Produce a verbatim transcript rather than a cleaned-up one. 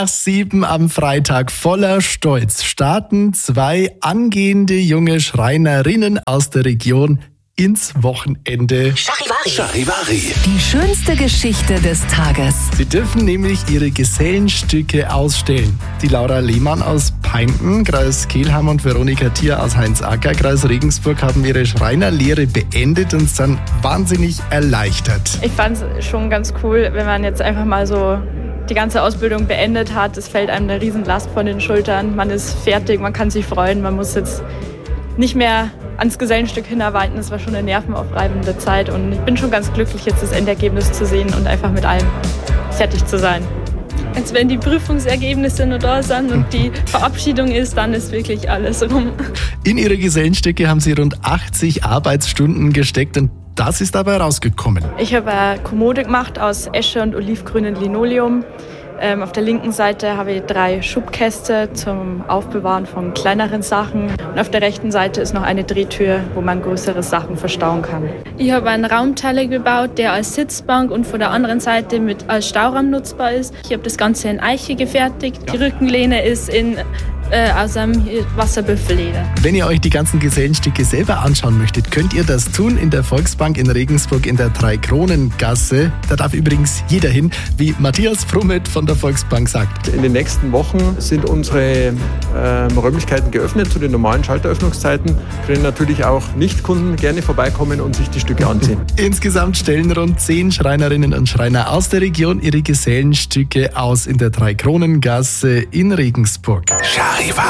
Nach sieben am Freitag voller Stolz starten zwei angehende junge Schreinerinnen aus der Region ins Wochenende. Charivari. Charivari. Die schönste Geschichte des Tages. Sie dürfen nämlich ihre Gesellenstücke ausstellen. Die Laura Lehmann aus Peinten, Kreis Kelheim, und Veronika Thier aus Heinzacker, Kreis Regensburg, haben ihre Schreinerlehre beendet und sind wahnsinnig erleichtert. Ich fand es schon ganz cool, wenn man jetzt einfach mal so die ganze Ausbildung beendet hat. Es fällt einem eine Riesenlast von den Schultern. Man ist fertig, man kann sich freuen. Man muss jetzt nicht mehr ans Gesellenstück hinarbeiten. Das war schon eine nervenaufreibende Zeit und ich bin schon ganz glücklich, jetzt das Endergebnis zu sehen und einfach mit allem fertig zu sein. Als wenn die Prüfungsergebnisse nur da sind und die Verabschiedung ist, dann ist wirklich alles rum. In ihre Gesellenstücke haben sie rund achtzig Arbeitsstunden gesteckt und das ist dabei rausgekommen. Ich habe eine Kommode gemacht aus Esche und olivgrünem Linoleum. Ähm, auf der linken Seite habe ich drei Schubkäste zum Aufbewahren von kleineren Sachen. Und auf der rechten Seite ist noch eine Drehtür, wo man größere Sachen verstauen kann. Ich habe einen Raumteile gebaut, der als Sitzbank und von der anderen Seite mit als Stauraum nutzbar ist. Ich habe das Ganze in Eiche gefertigt. Die Rückenlehne ist in äh, aus einem Wasserbüffelleder. Wenn ihr euch die ganzen Gesellenstücke selber anschauen möchtet, könnt ihr das tun in der Volksbank in Regensburg in der Drei-Kronen-Gasse. Da darf übrigens jeder hin, wie Matthias Frummet von der Volksbank sagt. In den nächsten Wochen sind unsere ähm, Räumlichkeiten geöffnet zu den normalen Schalteröffnungszeiten. Können natürlich auch Nichtkunden gerne vorbeikommen und sich die Stücke ansehen. Insgesamt stellen rund zehn Schreinerinnen und Schreiner aus der Region ihre Gesellenstücke aus in der Drei-Kronen-Gasse in Regensburg. Charivari.